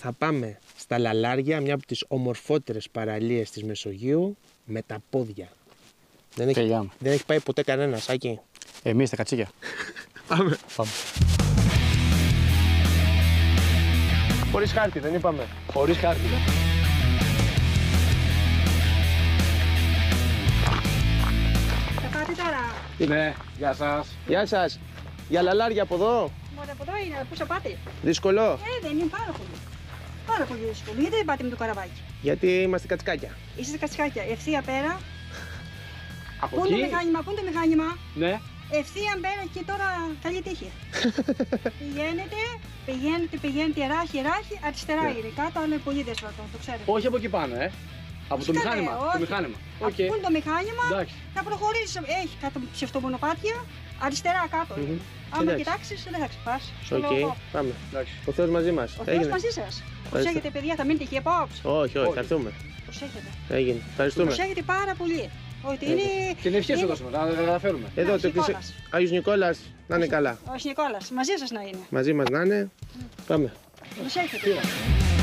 Θα πάμε στα Λαλάρια, μια από τις ομορφότερες παραλίες της Μεσογείου, με τα πόδια. Δεν έχει πάει ποτέ κανένας, Άκη. Εμείς τα κατσίκια. Πάμε. Πάμε. Χωρίς χάρτη, δεν είπαμε. Χωρίς χάρτη. Θα πάτε τώρα. Ναι, γεια σας. Γεια σας. Για Λαλάρια από εδώ. Μόνο από εδώ είναι, πού θα πάτε. Δύσκολο. Δεν είναι πάρα πολύ. Πάρα πολύ δύσκολο. Γιατί δεν πάτε με το καραβάκι. Γιατί είμαστε κατσικάκια. Είστε κατσικάκια. Ευθεία πέρα. Από Πού είναι εκεί. το μηχάνημα, πού είναι το μηχάνημα. Ναι. Ευθεία πέρα και τώρα καλή τύχη. πηγαίνετε, ράχη, αριστερά είναι. Κάτω, αλλά είναι πολύ δύσκολο, το ξέρετε. Όχι από εκεί πάνω, Από το Καλά, μηχάνημα. Το όχι. μηχάνημα. Πού είναι το μηχάνημα, Εντάξει. θα προχωρήσει. Έχει κάτω ψευτομονοπάτια, αριστερά κάτω. είναι. Άμα Εντάξει. κοιτάξεις, δεν θα ξεπάσει. Οκ, πάμε. Εντάξει. Ο Θεός μαζί μας. Ο Θεός μαζί σας. Προσέχετε, παιδιά, θα μείνετε εκεί απόψε. Όχι, θα έρθουμε. Προσέχετε. Έγινε. Ευχαριστούμε. Προσέχετε πάρα πολύ. Ότι είναι. Την ευχή σου είναι- δώσουμε, να τα καταφέρουμε. Εδώ Άγιος το Νικόλας. Άγιος Νικόλας, να είναι καλά. Ο Νικόλας, μαζί σας να είναι. Μαζί μας να είναι. Πάμε. Προσέχετε.